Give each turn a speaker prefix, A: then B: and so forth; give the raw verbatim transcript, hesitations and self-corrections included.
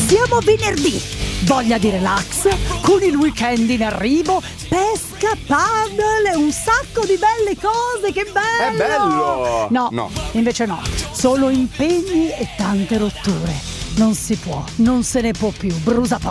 A: Siamo venerdì, voglia di relax, con il weekend in arrivo, pesca, paddle, un sacco di belle cose, che bello!
B: È bello!
A: No,
B: No.
A: invece no, solo impegni e tante rotture. Non si può, non se ne può più, brusa